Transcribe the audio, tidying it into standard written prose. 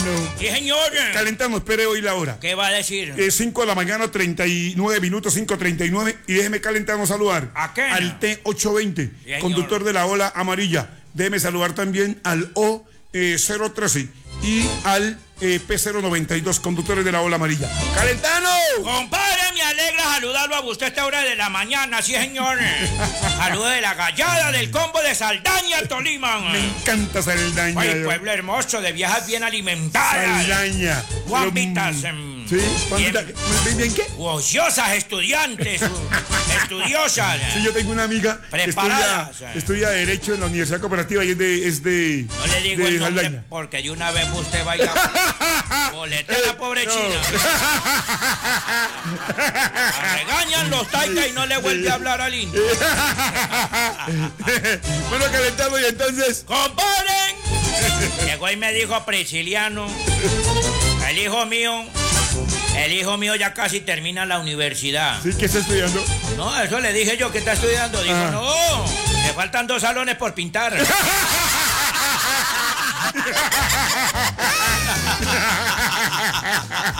Sí, señor. Calentamos, espere hoy la hora. ¿Qué va a decir? 5 de la mañana, 39 minutos, 5:39. Y déjeme calentarnos saludar. ¿A qué? Al T820, Sí, conductor de la ola amarilla. Déjeme saludar también al O013 y al P092, conductores de la ola amarilla. ¡Calentano! Compadre, me alegra saludarlo a usted a esta hora de la mañana, sí, señor. Saludo de la gallada del combo de Saldaña, Tolima. Me encanta Saldaña. Ay, pueblo hermoso, de viejas bien alimentadas. Saldaña. Guampitas. ¿Sí? ¿Bien qué? Ociosas, estudiantes. Estudiosas. Sí, yo tengo una amiga preparadas. que estudia Derecho en la Universidad Cooperativa y es de no le digo el nombre Saldaña, porque de una vez usted va a ir a boletear a la pobre china. La regañan los taicas y no le vuelve a hablar al indio. Bueno, calentamos y entonces... ¡Comparen! Llegó y me dijo Prisciliano, el hijo mío ya casi termina la universidad. ¿Sí? ¿Qué está estudiando? No, eso le dije yo, ¿qué está estudiando? Dijo, no, le faltan 2 salones por pintar.